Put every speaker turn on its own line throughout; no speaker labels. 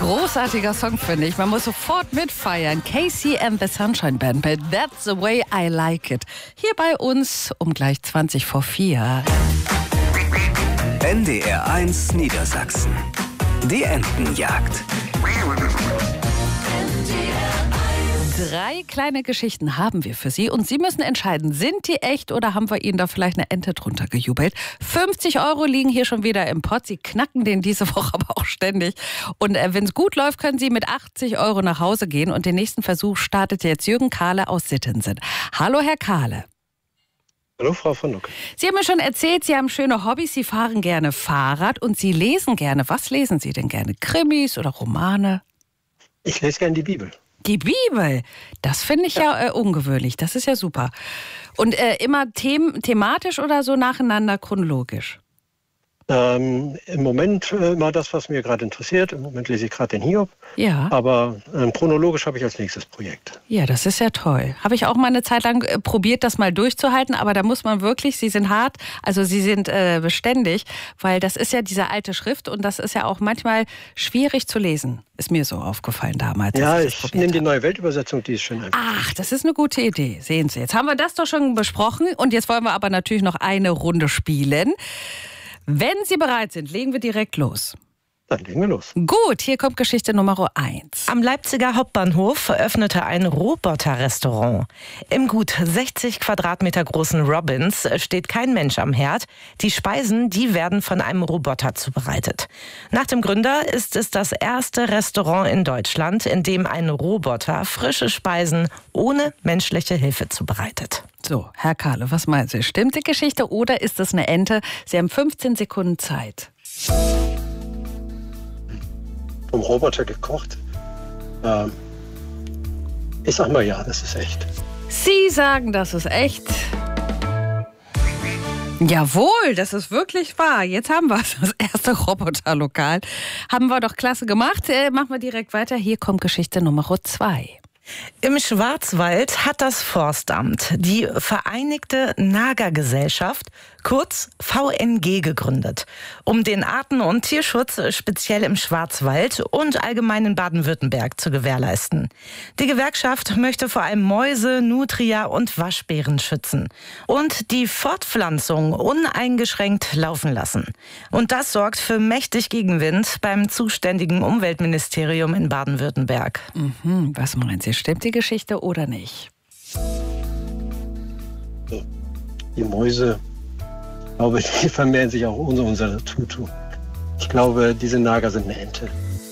Großartiger Song, finde ich. Man muss sofort mitfeiern. Casey and the Sunshine Band mit That's the Way I Like It. Hier bei uns um gleich 4:20.
NDR 1 Niedersachsen. Die Entenjagd.
3 kleine Geschichten haben wir für Sie und Sie müssen entscheiden, sind die echt oder haben wir Ihnen da vielleicht eine Ente drunter gejubelt? 50 € liegen hier schon wieder im Pott. Sie knacken den diese Woche aber auch ständig. Und wenn es gut läuft, können Sie mit 80 € nach Hause gehen. Und den nächsten Versuch startet jetzt Jürgen Kahle aus Sittensen. Hallo, Herr Kahle.
Hallo, Frau von Lucke.
Sie haben mir schon erzählt, Sie haben schöne Hobbys, Sie fahren gerne Fahrrad und Sie lesen gerne. Was lesen Sie denn gerne? Krimis oder Romane?
Ich lese gerne die Bibel.
Die Bibel, das finde ich ja ungewöhnlich, das ist ja super. Und immer thematisch oder so nacheinander chronologisch?
Im Moment mal das, was mir gerade interessiert. Im Moment lese ich gerade den Hiob.
Ja.
Aber chronologisch habe ich als nächstes Projekt.
Ja, das ist ja toll. Habe ich auch mal eine Zeit lang probiert, das mal durchzuhalten. Aber da muss man wirklich, Sie sind hart, also Sie sind beständig. Weil das ist ja diese alte Schrift und das ist ja auch manchmal schwierig zu lesen. Ist mir so aufgefallen damals.
Ja, ich nehme die Neue Weltübersetzung, die ist schön einfach.
Ach, das ist eine gute Idee. Sehen Sie, jetzt haben wir das doch schon besprochen. Und jetzt wollen wir aber natürlich noch eine Runde spielen. Wenn Sie bereit sind, legen wir direkt los.
Dann legen wir los.
Gut, hier kommt Geschichte Nummer 1.
Am Leipziger Hauptbahnhof eröffnete ein Roboter-Restaurant. Im gut 60 Quadratmeter großen Robins steht kein Mensch am Herd. Die Speisen, die werden von einem Roboter zubereitet. Nach dem Gründer ist es das erste Restaurant in Deutschland, in dem ein Roboter frische Speisen ohne menschliche Hilfe zubereitet.
So, Herr Kahle, was meinen Sie? Stimmt die Geschichte oder ist das eine Ente? Sie haben 15 Sekunden Zeit.
Vom Roboter gekocht. Ich sag mal ja, das ist echt.
Sie sagen, das ist echt. Jawohl, das ist wirklich wahr. Jetzt haben wir das erste Roboterlokal. Haben wir doch klasse gemacht. Machen wir direkt weiter. Hier kommt Geschichte Nummer 2.
Im Schwarzwald hat das Forstamt die Vereinigte Nagergesellschaft, kurz VNG, gegründet, um den Arten- und Tierschutz speziell im Schwarzwald und allgemein in Baden-Württemberg zu gewährleisten. Die Gewerkschaft möchte vor allem Mäuse, Nutria und Waschbären schützen und die Fortpflanzung uneingeschränkt laufen lassen. Und das sorgt für mächtig Gegenwind beim zuständigen Umweltministerium in Baden-Württemberg.
Was meinen Sie? Stimmt die Geschichte oder nicht?
Die Mäuse, ich glaube, die vermehren sich auch ohne unsere Tutu. Ich glaube, diese Nager sind eine Ente.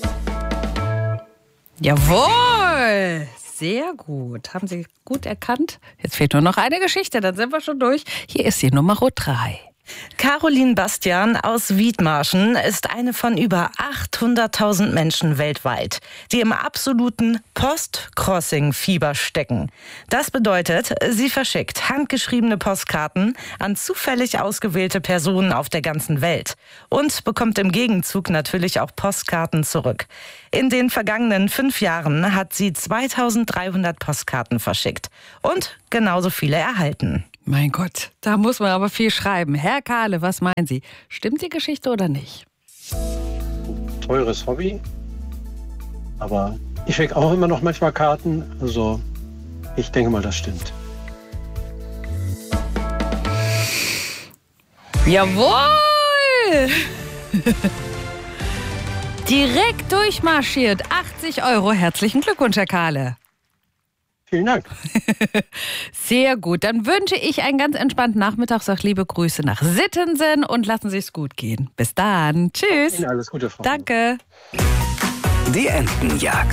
Jawohl! Sehr gut. Haben Sie gut erkannt? Jetzt fehlt nur noch eine Geschichte, dann sind wir schon durch. Hier ist die Nummer 3.
Caroline Bastian aus Wiedmarschen ist eine von über 800.000 Menschen weltweit, die im absoluten Post-Crossing-Fieber stecken. Das bedeutet, sie verschickt handgeschriebene Postkarten an zufällig ausgewählte Personen auf der ganzen Welt und bekommt im Gegenzug natürlich auch Postkarten zurück. In den vergangenen 5 Jahren hat sie 2300 Postkarten verschickt und genauso viele erhalten.
Mein Gott, da muss man aber viel schreiben. Herr Kahle, was meinen Sie? Stimmt die Geschichte oder nicht?
Teures Hobby. Aber ich schicke auch immer noch manchmal Karten. Also ich denke mal, das stimmt.
Jawohl! Direkt durchmarschiert. 80 €. Herzlichen Glückwunsch, Herr Kahle.
Vielen Dank.
Sehr gut. Dann wünsche ich einen ganz entspannten Nachmittag. Sag liebe Grüße nach Sittensen und lassen Sie es gut gehen. Bis dann. Tschüss.
Ihnen alles Gute, Frau.
Danke.
Die Entenjagd.